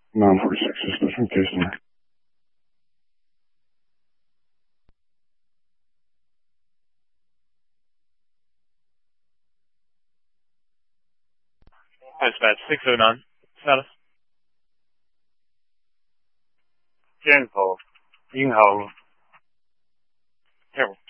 946 is from Houston. Dispatch 609. Status. 箭头，1号路。 Careful.